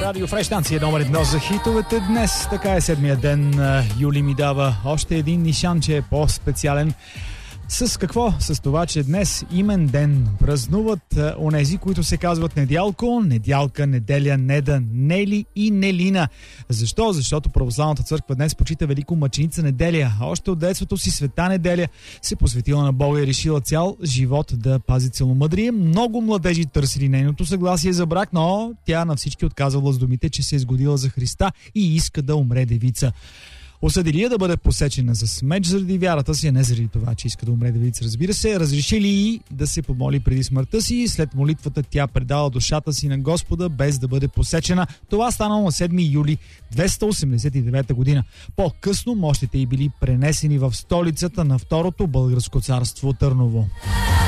Радио Фреш, станция номер 1 за хитовете днес. Така е, седмия ден. Юли ми дава още един нишан, че е по-специален. С какво? С това, че днес имен ден празнуват онези, които се казват Недялко, Недялка, Неделя, Неда, Нели и Нелина. Защо? Защото Православната църква днес почита велико мъченица Неделя. Още от детството си света Неделя се посветила на Бога и решила цял живот да пази целомъдрие. Много младежи търсили нейното съгласие за брак, но тя на всички отказала с думите, че се е сгодила за Христа и иска да умре девица. Осъдили я да бъде посечена за меч заради вярата си, а не заради това, че иска да умре девица, разбира се. Разрешили и да се помоли преди смъртта си. След молитвата тя предала душата си на Господа, без да бъде посечена. Това станало на 7 юли 289 година. По-късно мощите й били пренесени в столицата на Второто българско царство Търново.